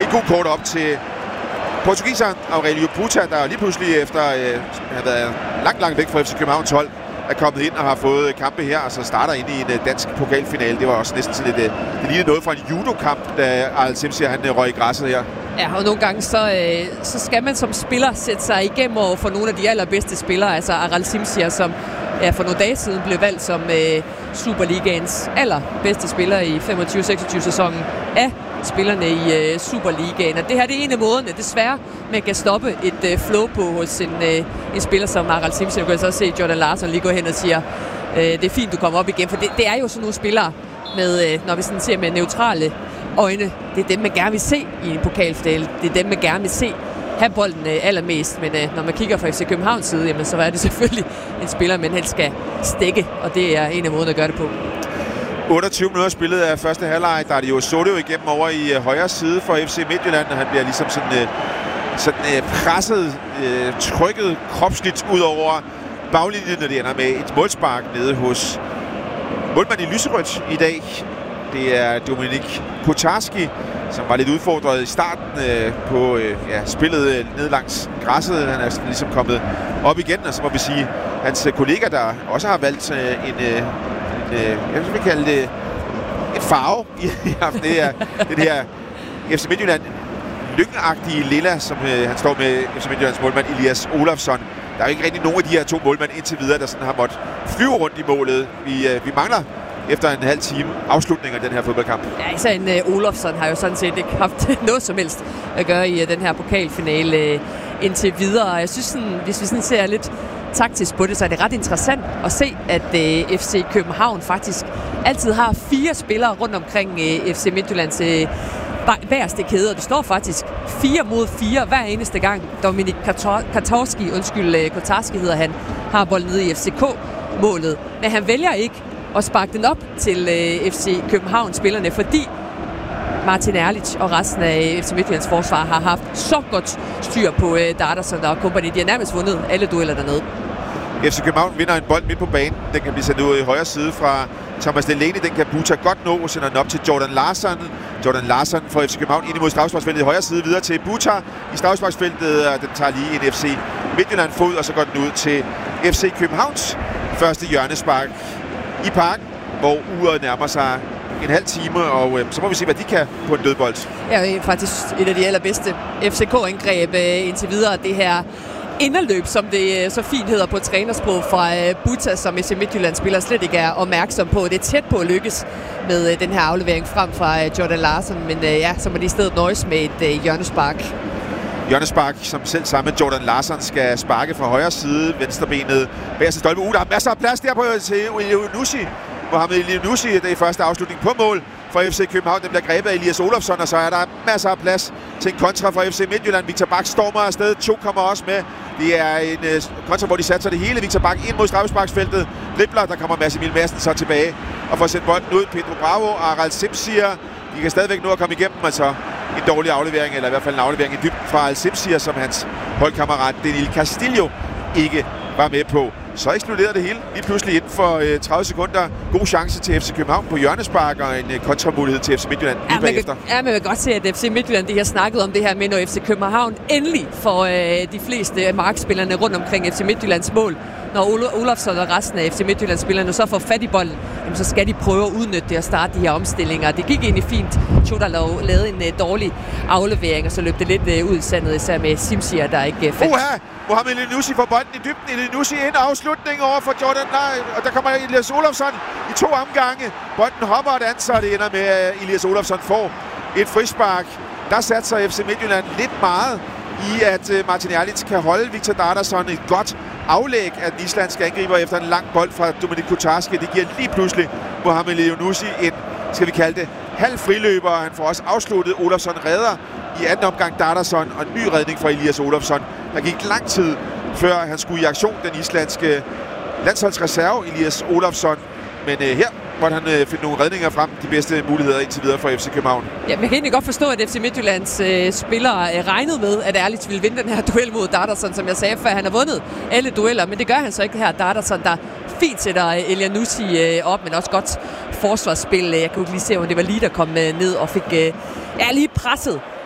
en god kort op til portugiseren Aurelio Buta, der lige pludselig efter at have været langt væk fra FC Københavns hold, er kommet ind og har fået kampe her, og så starter ind i en dansk pokalfinale. Det var også næsten sådan det lignede noget fra en judokamp, da Aral Simsier han røg i græsset her. Ja, og nogle gange så skal man som spiller sætte sig igennem over for nogle af de allerbedste spillere, altså Aral Simsier, som for nogle dage siden blev valgt som Superligaens allerbedste spiller i 25-26 sæsonen af spillerne i Superligaen. Og det her det er en af måderne, desværre, man kan stoppe et flow på hos en spiller som Aral Simsier. Du kan så se Jordan Larsson lige gå hen og siger, det er fint, du kommer op igen. For det er jo sådan nogle spillere, med, når vi sådan ser med neutrale øjne, det er dem, man gerne vil se i en pokalfinale. Det er dem, man gerne vil se have bolden allermest. Men når man kigger fra FC Københavns side, jamen, så er det selvfølgelig en spiller, man helst skal stikke. Og det er en af måderne at gøre det på. 28 minutter spillet af første halvleg, der er det jo Sodio igennem over i højre side for FC Midtjylland, og han bliver ligesom sådan presset, trykket, kropsligt ud over baglinjen, når det ender med et målspark nede hos målmand i lyserødt i dag. Det er Dominik Kotarski, som var lidt udfordret i starten på spillet ned langs græsset. Han er ligesom kommet op igen, og så må vi sige, hans kollega, der også har valgt jeg vil kalde det en farve i aften. Det er det her FC Midtjylland lyngenagtige lilla, som han står med FC Midtjyllands målmand Elias Olofsson. Der er jo ikke rigtig nogen af de her to målmænd indtil videre, der sådan har måttet flyve rundt i målet. Vi mangler efter en halv time afslutning af den her fodboldkamp. Ja, især en Olofsson har jo sådan set ikke haft noget som helst at gøre i den her pokalfinale indtil videre. Jeg synes, sådan, hvis vi sådan ser lidt taktisk på det, så er det ret interessant at se, at FC København faktisk altid har 4 spillere rundt omkring FC Midtjyllands bagerste kæde, og det står faktisk 4 mod 4 hver eneste gang. Dominik Kotarski hedder han, har bolden nede i FCK-målet, men han vælger ikke at sparke den op til FC København-spillerne, fordi Martin Erlich og resten af FC Midtjyllands forsvar har haft så godt styr på Darderson og kompagni. De har nærmest vundet alle dueller dernede. FC København vinder en bold midt på banen. Den kan blive sendt ud i højre side fra Thomas Delaney. Den kan Buta godt nå og sender den op til Jordan Larsson. Jordan Larsson får FC København ind imod straffesparksfeltet i højre side, videre til Buta i straffesparksfeltet, og den tager lige en FC Midtjylland fod, og så går den ud til FC Københavns første hjørnespark i Parken, hvor uret nærmer sig en halv time, og så må vi se, hvad de kan på en dødbold. Ja, faktisk et af de allerbedste FCK-angreb indtil videre. Det her inderløb, som det så fint hedder på trænersprog fra Buta, som FC Midtjylland-spiller slet ikke er opmærksom på. Det er tæt på at lykkes med den her aflevering frem fra Jordan Larsson, men så må de i stedet nøjes med et hjørnespark. Hjørnespark, som selv sammen med Jordan Larsson skal sparke fra højre side, venstrebenet bagerste stolpe. Der er masser af plads der på til Elyounoussi. Mohamed Elyounoussi, det er første afslutning på mål for FC København. Den bliver grebet af Elias Olofsson, og så er der masser af plads til en kontra fra FC Midtjylland. Victor Bak stormer afsted. 2 kommer også med. Det er en kontra, hvor de satser det hele. Victor Bak ind mod straffesparksfeltet. Dribler, der kommer Mads Emil Madsen så tilbage og får sendt bolden ud. Pedro Bravo og Aral Simsier. De kan stadigvæk nå at komme igennem, altså en dårlig aflevering, eller i hvert fald en aflevering i dybden fra Aral Simsier, som hans holdkammerat Denil Castillo ikke var med på. Så eksploderede det hele lige pludselig inden for 30 sekunder. God chance til FC København på hjørnespark og en kontramulighed til FC Midtjylland lige bagefter. Ja, man vil godt se, at FC Midtjylland, de har snakket om det her med, når FC København endelig får de fleste markspillerne rundt omkring FC Midtjyllands mål. Når Olofsson og resten af FC Midtjylland-spillerne så får fat i bolden, jamen, så skal de prøve at udnytte det og starte de her omstillinger. Det gik egentlig fint. Chodalov lavede en dårlig aflevering, og så løb det lidt ud i sandet, især med Simsier, der ikke fandt. Mohamed Elyounoussi får bolden i dybden. Elyounoussi ind, afslutning over for Jordan Lai, og der kommer Elias Olofsson i 2 omgange. Bolden hopper et andet, så det ender med, at Elias Olofsson får et frispark. Der satser FC Midtjylland lidt meget i, at Martin Erlich kan holde Victor Darderson et godt aflæg af den islandske angriber efter en lang bold fra Dominik Kotarski. Det giver lige pludselig Mohamed Elyounoussi en, skal vi kalde det, halv friløber. Han får også afsluttet. Olofsson redder i anden omgang Darderson, og en ny redning fra Elias Olofsson. Der gik lang tid, før han skulle i aktion, den islandske landsholdsreserve, Elias Olofsson. Men her måtte han finde nogle redninger frem, de bedste muligheder indtil videre for FC København. Ja, man kan egentlig godt forstå, at FC Midtjyllands spillere regnede med, at Erlich ville vinde den her duel mod Darderson, som jeg sagde før. Han har vundet alle dueller, men det gør han så ikke her. Darderson, der fint sætter Elyounoussi op, men også godt forsvarsspil. Jeg kunne ikke lige se, om det var lige der kom ned og fik lige presset